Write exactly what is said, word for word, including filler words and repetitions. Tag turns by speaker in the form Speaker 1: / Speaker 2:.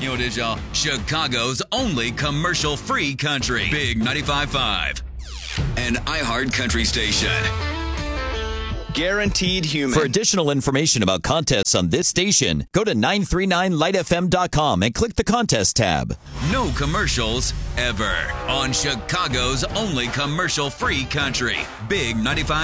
Speaker 1: You know what it is, y'all? Chicago's only commercial-free country. Big ninety-five point five. An iHeart country station.
Speaker 2: Guaranteed human.
Speaker 3: For additional information about contests on this station, go to nine three nine light f m dot com and click the contest tab.
Speaker 1: No commercials ever on Chicago's only commercial-free country. Big ninety-five.